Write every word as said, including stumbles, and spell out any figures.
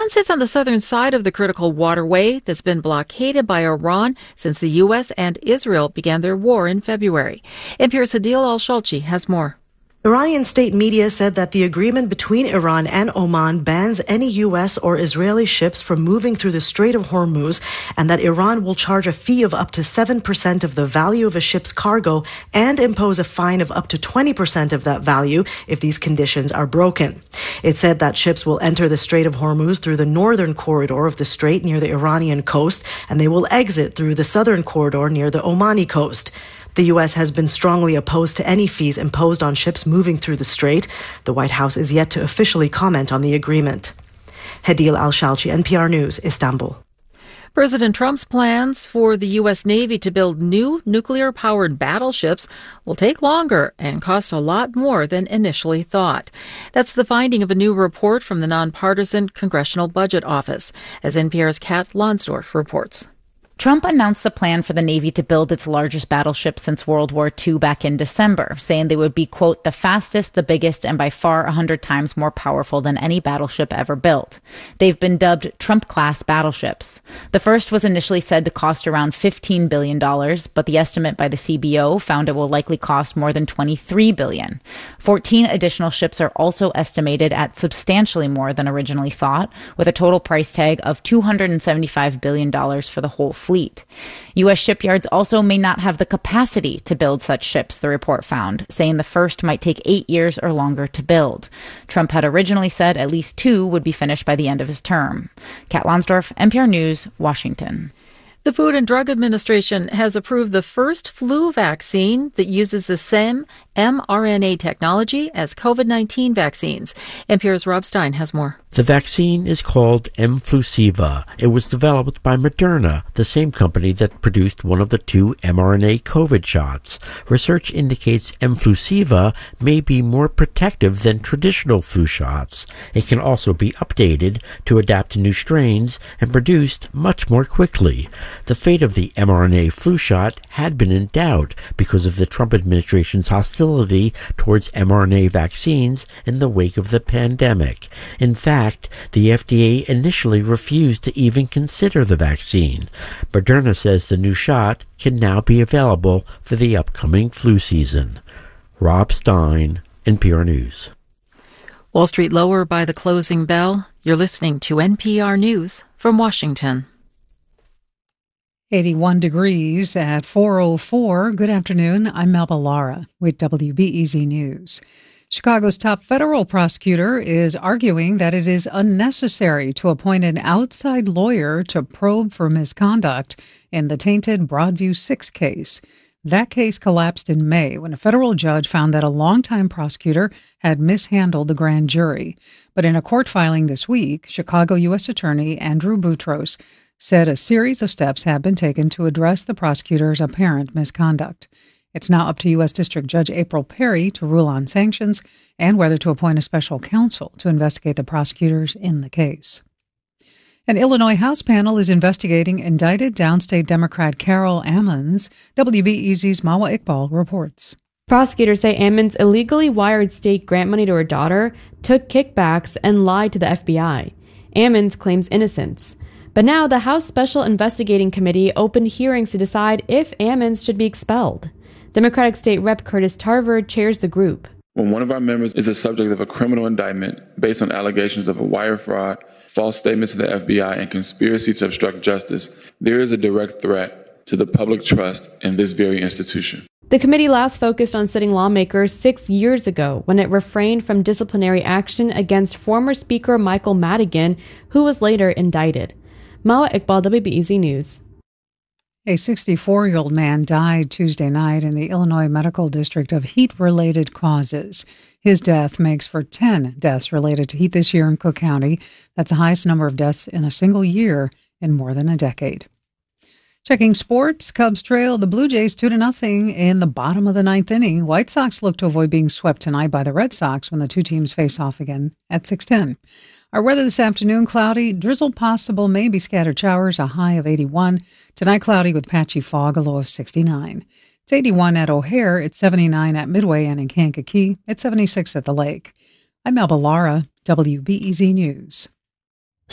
sits on the southern side of the critical waterway that's been blockaded by Iran since the U S and Israel began their war in February. N P R's Hadil Al-Shalchi has more. Iranian state media said that the agreement between Iran and Oman bans any U S or Israeli ships from moving through the Strait of Hormuz, and that Iran will charge a fee of up to seven percent of the value of a ship's cargo and impose a fine of up to twenty percent of that value if these conditions are broken. It said that ships will enter the Strait of Hormuz through the northern corridor of the strait near the Iranian coast, and they will exit through the southern corridor near the Omani coast. The U S has been strongly opposed to any fees imposed on ships moving through the strait. The White House is yet to officially comment on the agreement. Hadil Al-Shalchi, N P R News, Istanbul. President Trump's plans for the U S. Navy to build new nuclear-powered battleships will take longer and cost a lot more than initially thought. That's the finding of a new report from the nonpartisan Congressional Budget Office, as N P R's Kat Lonsdorf reports. Trump announced the plan for the Navy to build its largest battleship since World War Two back in December, saying they would be, quote, the fastest, the biggest, and by far a hundred times more powerful than any battleship ever built. They've been dubbed Trump-class battleships. The first was initially said to cost around fifteen billion dollars, but the estimate by the C B O found it will likely cost more than twenty-three billion dollars. fourteen additional ships are also estimated at substantially more than originally thought, with a total price tag of two hundred seventy-five billion dollars for the whole fleet. Fleet. U S shipyards also may not have the capacity to build such ships, the report found, saying the first might take eight years or longer to build. Trump had originally said at least two would be finished by the end of his term. Kat Lonsdorf, N P R News, Washington. The Food and Drug Administration has approved the first flu vaccine that uses the same mRNA technology as COVID nineteen vaccines. N P R's Rob Stein has more. The vaccine is called Mflusiva. It was developed by Moderna, the same company that produced one of the two mRNA COVID shots. Research indicates Mflusiva may be more protective than traditional flu shots. It can also be updated to adapt to new strains and produced much more quickly. The fate of the mRNA flu shot had been in doubt because of the Trump administration's hostility towards mRNA vaccines in the wake of the pandemic. In fact, the F D A initially refused to even consider the vaccine. Moderna says the new shot can now be available for the upcoming flu season. Rob Stein, N P R News. Wall Street lower by the closing bell. You're listening to N P R News from Washington. eighty-one degrees at four oh four. Good afternoon. I'm Melba Lara with W B E Z News. Chicago's top federal prosecutor is arguing that it is unnecessary to appoint an outside lawyer to probe for misconduct in the tainted Broadview Six case. That case collapsed in May when a federal judge found that a longtime prosecutor had mishandled the grand jury. But in a court filing this week, Chicago U S Attorney Andrew Boutros said a series of steps have been taken to address the prosecutor's apparent misconduct. It's now up to U S District Judge April Perry to rule on sanctions and whether to appoint a special counsel to investigate the prosecutors in the case. An Illinois House panel is investigating indicted downstate Democrat Carol Ammons. W B E Z's Mawa Iqbal reports. Prosecutors say Ammons illegally wired state grant money to her daughter, took kickbacks, and lied to the F B I. Ammons claims innocence. But now the House Special Investigating Committee opened hearings to decide if Ammons should be expelled. Democratic State Rep Curtis Tarver chairs the group. When one of our members is the subject of a criminal indictment based on allegations of a wire fraud, false statements to the F B I, and conspiracy to obstruct justice, there is a direct threat to the public trust in this very institution. The committee last focused on sitting lawmakers six years ago when it refrained from disciplinary action against former Speaker Michael Madigan, who was later indicted. Mawa Iqbal, W B E Z News. A sixty-four-year-old man died Tuesday night in the Illinois Medical District of heat-related causes. His death makes for ten deaths related to heat this year in Cook County. That's the highest number of deaths in a single year in more than a decade. Checking sports, Cubs trail the Blue Jays two to nothing in the bottom of the ninth inning. White Sox look to avoid being swept tonight by the Red Sox when the two teams face off again at six ten. Our weather this afternoon, cloudy, drizzle possible, maybe scattered showers, a high of eighty-one. Tonight, cloudy with patchy fog, a low of sixty-nine. It's eighty-one at O'Hare, it's seventy-nine at Midway and in Kankakee, it's seventy-six at the lake. I'm Melba Lara, W B E Z News.